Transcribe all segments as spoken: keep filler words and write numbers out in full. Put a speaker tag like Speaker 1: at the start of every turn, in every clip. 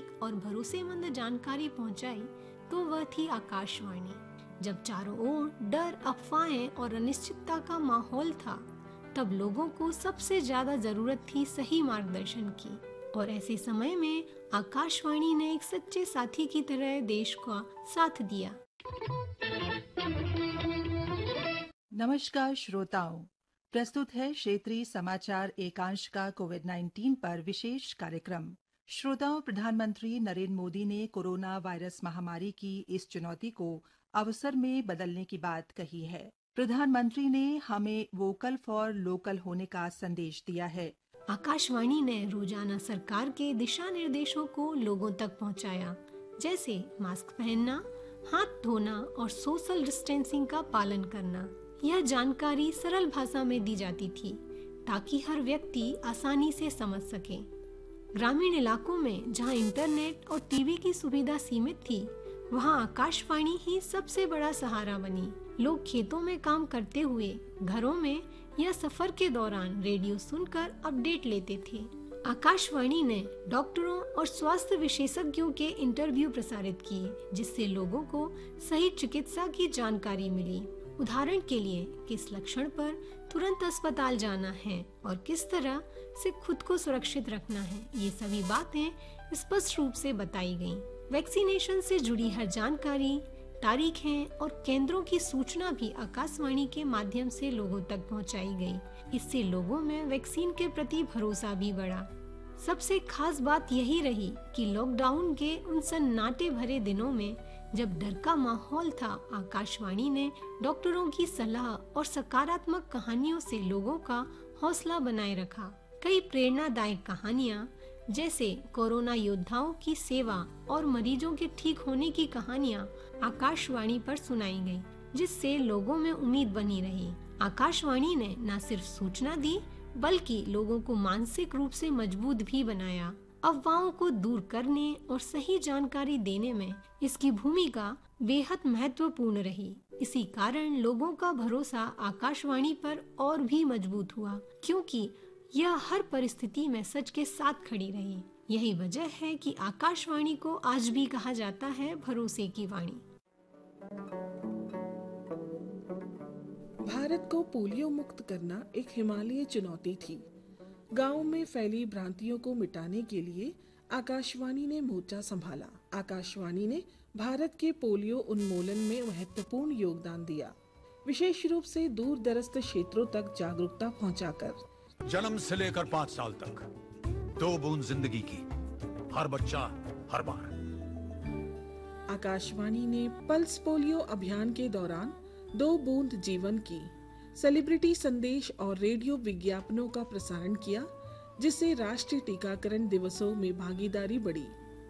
Speaker 1: सटीक और भरोसेमंद जानकारी पहुंचाई तो वह थी आकाशवाणी। जब चारों ओर डर, अफवाहें और अनिश्चितता का माहौल था, तब लोगों को सबसे ज्यादा जरूरत थी सही मार्गदर्शन की। और ऐसे समय में आकाशवाणी ने एक सच्चे साथी की तरह देश का साथ दिया।
Speaker 2: नमस्कार श्रोताओं, प्रस्तुत है क्षेत्रीय समाचार एकांश का कोविड नाइन्टीन पर विशेष कार्यक्रम। श्रोताओं, प्रधानमंत्री नरेंद्र मोदी ने कोरोना वायरस महामारी की इस चुनौती को अवसर में बदलने की बात कही है। प्रधानमंत्री ने हमें वोकल फॉर लोकल होने का संदेश दिया है।
Speaker 1: आकाशवाणी ने रोजाना सरकार के दिशा निर्देशों को लोगों तक पहुंचाया, जैसे मास्क पहनना, हाथ धोना और सोशल डिस्टेंसिंग का पालन करना। यह जानकारी सरल भाषा में दी जाती थी ताकि हर व्यक्ति आसानी से समझ सके। ग्रामीण इलाकों में जहां इंटरनेट और टीवी की सुविधा सीमित थी, वहां आकाशवाणी ही सबसे बड़ा सहारा बनी। लोग खेतों में काम करते हुए, घरों में या सफर के दौरान रेडियो सुनकर अपडेट लेते थे। आकाशवाणी ने डॉक्टरों और स्वास्थ्य विशेषज्ञों के इंटरव्यू प्रसारित किए, जिससे लोगों को सही चिकित्सा की जानकारी मिली। उदाहरण के लिए, किस लक्षण पर तुरंत अस्पताल जाना है और किस तरह से खुद को सुरक्षित रखना है, ये सभी बातें स्पष्ट रूप से बताई गईं। वैक्सीनेशन से जुड़ी हर जानकारी, तारीखें और केंद्रों की सूचना भी आकाशवाणी के माध्यम से लोगों तक पहुंचाई गई। इससे लोगों में वैक्सीन के प्रति भरोसा भी बढ़ा। सबसे खास बात यही रही कि लॉकडाउन के उन सन्नाटे भरे दिनों में, जब डर का माहौल था, आकाशवाणी ने डॉक्टरों की सलाह और सकारात्मक कहानियों से लोगों का हौसला बनाए रखा। कई प्रेरणादायक कहानियां, जैसे कोरोना योद्धाओं की सेवा और मरीजों के ठीक होने की कहानियां, आकाशवाणी पर सुनाई गई, जिससे लोगों में उम्मीद बनी रही। आकाशवाणी ने न सिर्फ सूचना दी, बल्कि लोगों को मानसिक रूप से मजबूत भी बनाया। अफवाहों को दूर करने और सही जानकारी देने में इसकी भूमिका बेहद महत्वपूर्ण रही। इसी कारण लोगों का भरोसा आकाशवाणी पर और भी मजबूत हुआ, क्योंकि यह हर परिस्थिति में सच के साथ खड़ी रही। यही वजह है कि आकाशवाणी को आज भी कहा जाता है भरोसे की वाणी।
Speaker 3: भारत को पोलियो मुक्त करना एक हिमालयी चुनौती थी। गांव में फैली भ्रांतियों को मिटाने के लिए आकाशवाणी ने मोर्चा संभाला। आकाशवाणी ने भारत के पोलियो उन्मूलन में महत्वपूर्ण योगदान दिया, विशेष रूप से दूर दराज क्षेत्रों तक जागरूकता पहुंचाकर।
Speaker 4: जन्म से लेकर पाँच साल तक दो बूंद जिंदगी की, हर बच्चा हर बार।
Speaker 3: आकाशवाणी ने पल्स पोलियो अभियान के दौरान दो बूंद जीवन की सेलिब्रिटी संदेश और रेडियो विज्ञापनों का प्रसारण किया, जिससे राष्ट्रीय टीकाकरण दिवसों में भागीदारी बढ़ी।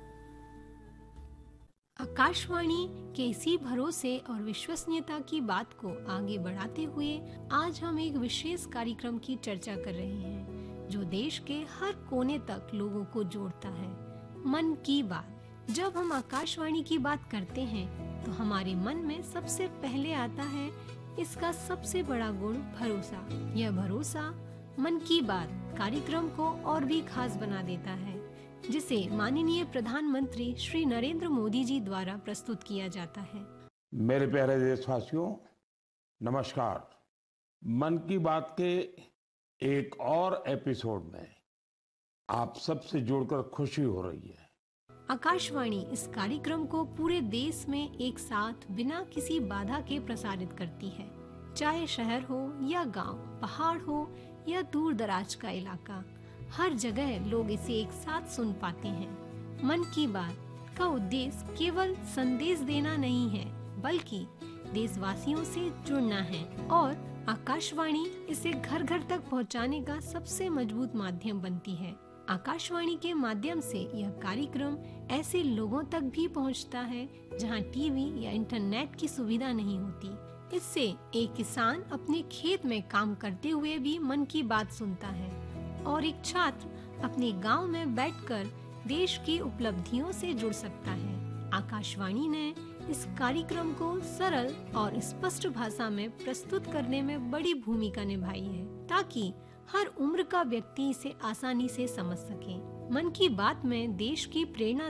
Speaker 1: आकाशवाणी के इसी भरोसे और विश्वसनीयता की बात को आगे बढ़ाते हुए आज हम एक विशेष कार्यक्रम की चर्चा कर रहे हैं, जो देश के हर कोने तक लोगों को जोड़ता है। मन की बात। जब हम आकाशवाणी की बात करते हैं, तो हमारे मन में सबसे पहले आता है इसका सबसे बड़ा गुण, भरोसा। यह भरोसा मन की बात कार्यक्रम को और भी खास बना देता है, जिसे माननीय प्रधानमंत्री श्री नरेंद्र मोदी जी द्वारा प्रस्तुत किया जाता है।
Speaker 5: मेरे प्यारे देशवासियों, नमस्कार। मन की बात के एक और एपिसोड में आप सबसे जुड़कर खुशी हो रही है।
Speaker 1: आकाशवाणी इस कार्यक्रम को पूरे देश में एक साथ बिना किसी बाधा के प्रसारित करती है। चाहे शहर हो या गांव, पहाड़ हो या दूर दराज का इलाका, हर जगह लोग इसे एक साथ सुन पाते हैं। मन की बात का उद्देश्य केवल संदेश देना नहीं है, बल्कि देशवासियों से जुड़ना है, और आकाशवाणी इसे घर घर तक पहुंचाने का सबसे मजबूत माध्यम बनती है। आकाशवाणी के माध्यम से यह कार्यक्रम ऐसे लोगों तक भी पहुंचता है जहां टीवी या इंटरनेट की सुविधा नहीं होती। इससे एक किसान अपने खेत में काम करते हुए भी मन की बात सुनता है, और एक छात्र अपने गांव में बैठकर देश की उपलब्धियों से जुड़ सकता है। आकाशवाणी ने इस कार्यक्रम को सरल और स्पष्ट भाषा में प्रस्तुत करने में बड़ी भूमिका निभाई है, ताकि हर उम्र का व्यक्ति इसे आसानी से समझ सके। मन की बात में देश की प्रेरणा